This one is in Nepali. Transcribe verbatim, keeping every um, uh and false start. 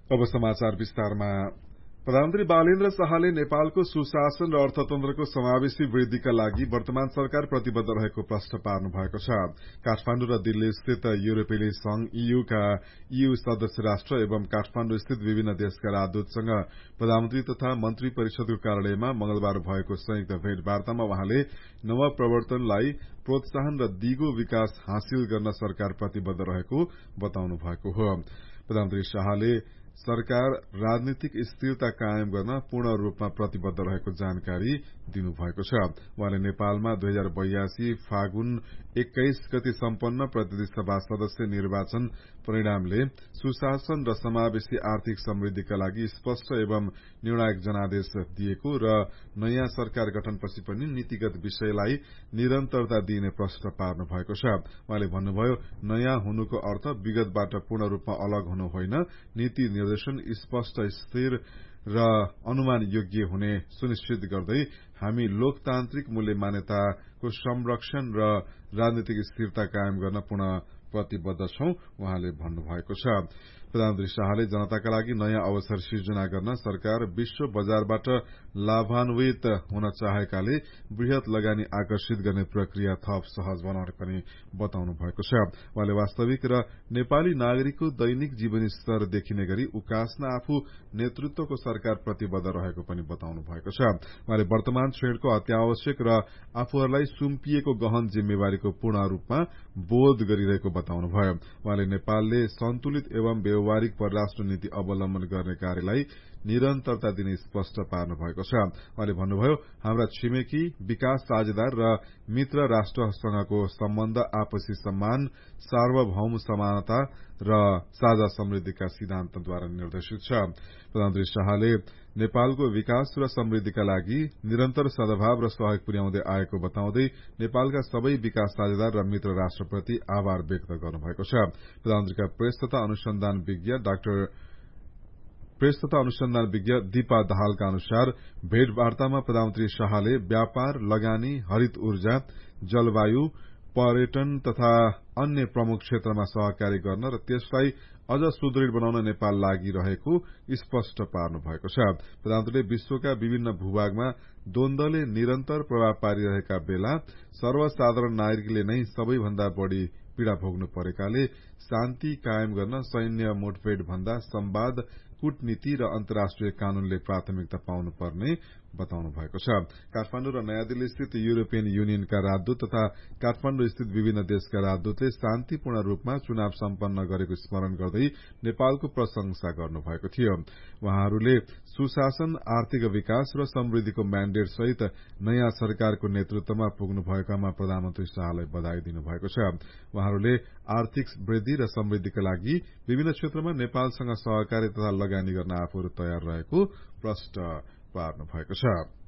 अब समाचार विस्तारमा। प्रधानमन्त्री बालेन्द्र शाहले नेपालको सुशासन र अर्थतन्त्रको समावेशी वृद्धिका लागि वर्तमान सरकार प्रतिबद्ध रहेको प्रश्न पार्नु भएको छ। काठमाण्डु र दिल्ली स्थित युरोपेली संघ ईयूका ईयू सदस्य राष्ट्र एवं काठमाण्डु स्थित विभिन्न देशका राजदूतसँग प्रधानमन्त्री तथा मन्त्री परिषदको कार्यालयमा मंगलबार भएको संयुक्त भेटवार्तामा वहाँले नवप्रवर्तनलाई प्रोत्साहन र दिगो विकास हासिल गर्न सरकार प्रतिबद्ध रहेको बताउनु भएको हो। प्रधानमन्त्री शाहले सरकार राजनीतिक स्थिरता कायम गर्न पूर्ण रूपमा प्रतिबद्ध रहेको जानकारी दिनुभएको छ। उहाँले नेपालमा दुई हजार बयासी फागुन एक्काइस गति सम्पन्न प्रतिनिधि सभा सदस्य निर्वाचन परिणामले सुशासन र समावेशी आर्थिक समृद्धिका लागि स्पष्ट एवं निर्णायक जनादेश दिएको र नयाँ सरकार गठनपछि पनि नीतिगत विषयलाई निरन्तरता दिइने प्रश्न पार्नु भएको छ। उहाँले भन्नुभयो, नयाँ हुनुको अर्थ विगतबाट पूर्ण रूपमा अलग हुनु होइन, नीति निर्देशन स्पष्ट, स्थिर र अनुमान योग्य हुने सुनिश्चित गर्दै हामी लोकतान्त्रिक मूल्य मान्यताको संरक्षण र राजनीतिक स्थिरता कायम गर्न पुनः प्रतिबद्ध छौं, उहाँले भन्नुभएको छ। प्रधानमन्त्री शाहले जनताका लागि नयाँ अवसर सिर्जना गर्न सरकार विश्व बजारबाट लाभान्वित हुन चाहेकाले वृहत लगानी आकर्षित गर्ने प्रक्रिया थप सहज बनाउने पनि बताउनु भएको छ। उहाँले वास्तविक र नेपाली नागरिकको दैनिक जीवनी स्तर देखिने गरी उकास्न आफू नेतृत्वको सरकार प्रतिबद्ध रहेको पनि बताउनु भएको छ। उहाँले वर्तमान क्षणको अत्यावश्यक र आफूहरूलाई सुम्पिएको गहन जिम्मेवारीको पूर्ण रूपमा बोध गरिरहेको बताउनुभयो। उहाँले नेपालले सन्तुलित एवं व्यावहारिक परराष्ट्र नीति अवलम्बन गर्ने कार्यलाई निरन्तरता दिने स्पष्ट पार्नु भएको छ। उहाँले भन्नुभयो, हाम्रा छिमेकी, विकास साझेदार र मित्र राष्ट्रसँगको सम्बन्ध आपसी सम्मान, सार्वभौम समानता र साझा समृद्धिका सिद्धान्तद्वारा निर्देशित छ। प्रधानमन्त्री शाहले नेपालको विकास र समृद्धिका लागि निरन्तर सद्भाव र सहयोग पुर्याउँदै आएको बताउँदै नेपालका सबै विकास साझेदार र मित्र राष्ट्रप्रति आभार व्यक्त गर्नुभएको छ। प्रधानमन्त्रीका प्रेस तथा अनुसन्धान विज्ञ डाक्टर प्रेस तथा अनुसन्धान विज्ञ दीपा दाहालका अनुसार भेटवार्तामा प्रधानमन्त्री शाहले व्यापार, लगानी, हरित ऊर्जा, जलवायु, पर्यटन तथा अन्य प्रमुख क्षेत्रमा सहकारी गर्न र त्यसलाई अझ सुदृढ़ बनाउन नेपाल लागिरहेको स्पष्ट पार्नु भएको छ। प्रधानमन्त्रीले विश्वका विभिन्न भूभागमा द्वन्द्वले निरन्तर प्रभाव पारिरहेका बेला सर्वसाधारण नागरिकले नै सबैभन्दा बढ़ी पीड़ा भोग्नु परेकाले शान्ति कायम गर्न सैन्य मुठभेड़ भन्दा संवाद, कूटनीति र अन्तर्राष्ट्रिय कानूनले प्राथमिकता पाउनु पर्ने बताउनु भएको छ। काठमाण्डु र नयाँ दिल्ली स्थित युरोपियन युनियनका राजदूत तथा काठमाण्डु स्थित विभिन्न देशका राजदूतले शान्तिपूर्ण रूपमा चुनाव सम्पन्न गरेको स्मरण गर्दै नेपालको प्रशंसा गर्नुभएको थियो। उहाँहरूले सुशासन, आर्थिक विकास र समृद्धिको म्याण्डेट सहित नयाँ सरकारको नेतृत्वमा पुग्नु भएकामा प्रधानमन्त्री शाहलाई बधाई दिनुभएको छ। उहाँहरूले आर्थिक वृद्धि र समृद्धिका लागि विभिन्न क्षेत्रमा नेपालसँग सहकारी तथा लगानी गर्न आफूहरू तयार रहेको प्रश्न पार्नु भएको छ।